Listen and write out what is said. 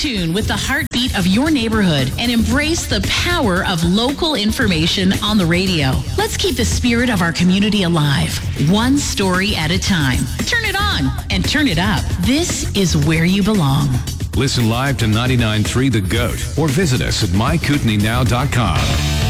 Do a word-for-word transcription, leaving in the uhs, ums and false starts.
tune with the heartbeat of your neighborhood and embrace the power of local information on the radio. Let's keep the spirit of our community alive, one story at a time. Turn it on and turn it up. This is where you belong. Listen live to ninety-nine point three The Goat or visit us at my kootenai now dot com.